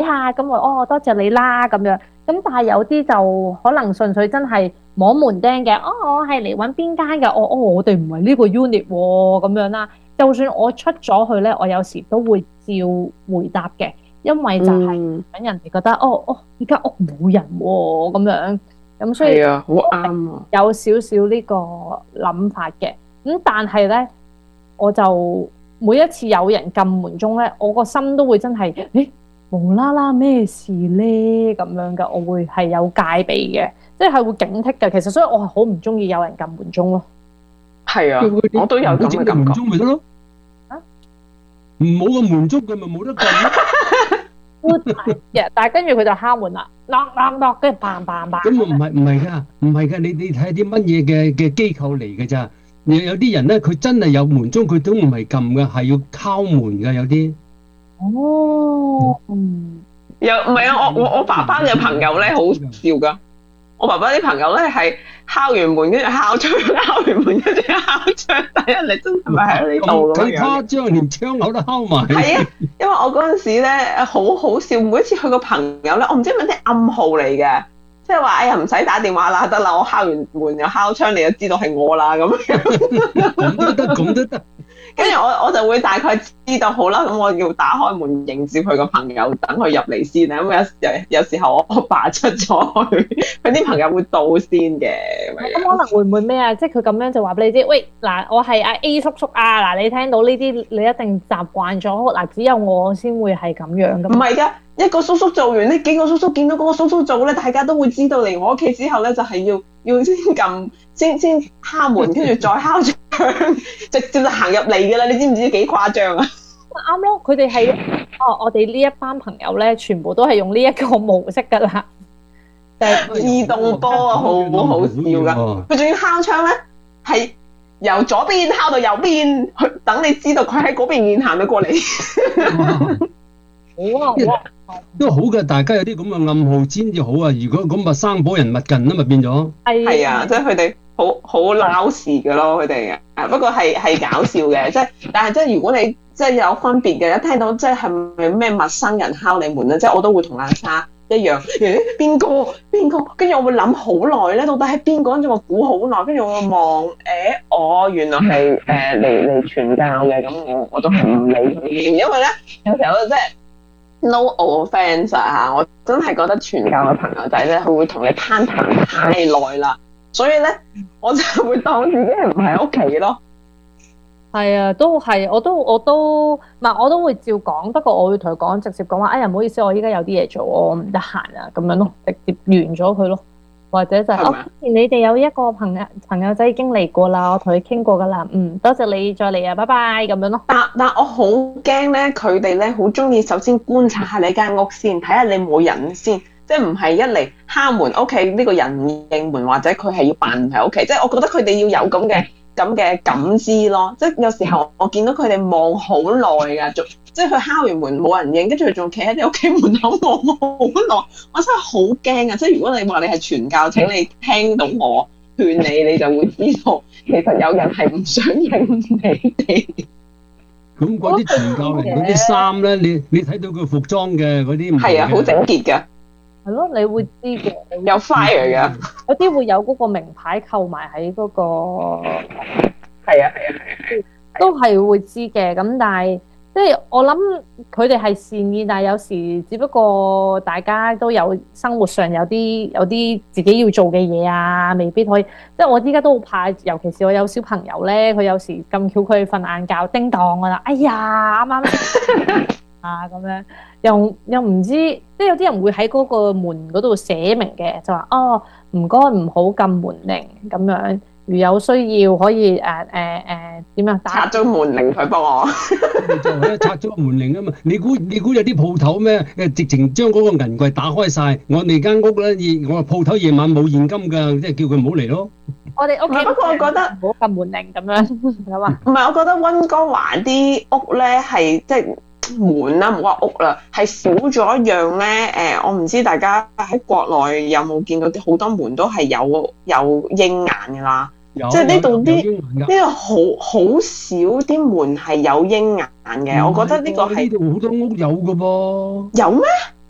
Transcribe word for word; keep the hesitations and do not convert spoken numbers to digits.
下，咁我哦多謝你啦咁樣。咁但係有啲就可能純粹真係摸門釘嘅，哦我係嚟揾邊間嘅，哦哦我哋唔係呢個 unit 喎咁樣啦。就算我出咗去咧，我有時都會照回答嘅，因為就係嗯， 等人哋覺得哦哦呢間屋冇人喎咁樣，咁所以係啊，好啱啊。 有少少呢個諗法嘅。咁但係咧，我就每一次有人撳門鐘咧，我個心都會真係，誒無啦啦咩事咧咁樣噶，我會係有戒備嘅，即係會警惕嘅。其實所以我係好唔中意有人撳門鐘咯。 係啊，我都有咁嘅感覺。 門鐘咪得咯， 啊， 唔冇個門鐘佢咪冇得撳咯。 會係嘅，但係跟住佢就敲門啦，knock knock knock，跟住 bang bang bang。 咁唔係唔係㗎，唔係㗎，你你睇下啲乜嘢嘅嘅機構嚟㗎咋？有有啲人咧，佢真係有門鐘，佢都唔係撳㗎，係要敲門㗎，有啲。 哦，嗯， 有唔係啊？我我我爸爸嘅朋友咧好笑噶。我爸爸啲朋友咧係敲完門跟住敲窗，敲完門跟住敲窗，第一你真係咪喺呢度咁咁樣？ 誇張，連窗口都敲埋。 係啊，因為我嗰陣時咧好好笑，每次去個朋友咧，我唔知係咪啲暗號嚟嘅，即係話哎呀唔使打電話啦，得啦，我敲完門又敲窗，你就知道係我啦咁樣。 咁都得，咁都得。 跟住我我就會大概知道好啦，咁我要打開門迎接佢個朋友，等佢入嚟先啊。咁有有有時候我爸出咗去，佢啲朋友會到先嘅。 咁可能會唔會咩啊？即係佢咁樣就話俾你知，喂嗱，我係阿 A 叔叔啊，嗱你聽到呢啲，你一定習慣咗，嗱只有我先會係咁樣噶。 唔係㗎，一個叔叔做完呢幾個叔叔見到嗰個叔叔做咧，大家都會知道嚟我屋企之後咧，就係、是、要要先撳先先敲門，跟住再敲窗，直接就行入嚟㗎啦！你知唔知幾誇張啊？ 啱咯，佢哋係哦，我哋呢一班朋友咧，全部都係用呢一個模式㗎啦。就係自動波啊，好好笑㗎！佢仲要敲窗咧，係由左邊敲到右邊，去等你知道佢喺嗰邊面行到過嚟。 好啊，好啊， 都好嘅，大家有啲咁嘅暗號先至好啊！如果咁咪生保人勿近啊嘛，變咗。 係啊，即係佢哋好好鬧事嘅咯，佢哋啊。不過係係搞笑嘅，即係但係即係如果你即係有分別嘅，一聽到即係係咪咩陌生人敲你門咧，即係我都會同阿沙一樣，誒邊個邊個，跟住我會諗好耐咧，到底係邊個？跟住我估好耐，跟住我望誒，我原來係誒嚟嚟傳教嘅，咁我我都係唔理佢，因為咧有時候即係。No offence 啊！我真係覺得傳教嘅朋友仔咧，佢會同你攀談太耐啦，所以咧我就會當自己係唔喺屋企咯。 係啊，都係，我都我都唔係，我都會照講。不過我會同佢講，直接講話，哎呀唔好意思，我依家有啲嘢做，我唔得閒啊，咁樣咯，直接完咗佢咯。或者就係、是，哦，你哋有一個朋友朋友仔已經嚟過啦，我同佢傾過噶啦，嗯，多謝你再嚟啊，拜拜咁樣咯。 但但我好驚咧，佢哋咧好中意首先觀察下你間屋先，睇下你冇人先，即係唔係一嚟敲門屋企呢個人唔應門，或者佢係要扮唔喺屋企，即係我覺得佢哋要有咁嘅咁嘅感知咯。即係有時候我見到佢哋望好耐㗎，仲即係佢敲完門冇人應，跟住佢仲企喺你屋企門口望好耐，我真係好驚啊！即係如果你話你係傳教，請你聽到我勸你，你就會知道其實有人係唔想應你哋。 咁嗰啲傳教人嗰啲衫咧，你你睇到佢服裝嘅嗰啲， 係啊，好整潔㗎。 係咯，你會知嘅。 有 fire 㗎。 有啲會有嗰個名牌扣埋喺嗰個。 係啊係啊係啊。 都係會知嘅，咁但係即係我諗佢哋係善意，但係有時只不過大家都有生活上有啲有啲自己要做嘅嘢啊，未必可以。即係我依家都好怕，尤其是我有小朋友咧，佢有時咁巧佢瞓晏覺，叮當㗎啦，哎呀啱啱啊咁樣，又又唔知，即係有啲人會喺嗰個門嗰度寫明嘅，就話哦唔該唔好撳門鈴咁樣。如有需要可以誒誒誒點啊？ 拆咗門鈴佢幫我。 就係拆咗個門鈴啊嘛！你估你估有啲鋪頭咩？誒直情將嗰個銀櫃打開晒。我哋間屋咧，夜我鋪頭夜晚冇現金㗎，即係叫佢唔好嚟咯。 我哋屋企不過我覺得唔好撳門鈴咁樣咁啊。 唔係，我覺得溫哥華啲屋咧係即係門啦，冇話屋啦，係少咗一樣咧。誒，我唔知大家喺國內有冇見到啲好多門都係有有鷹眼㗎啦。即係呢度啲呢度好好少啲門係有鷹眼嘅，我覺得呢個係呢度好多屋有㗎噃。 有咩？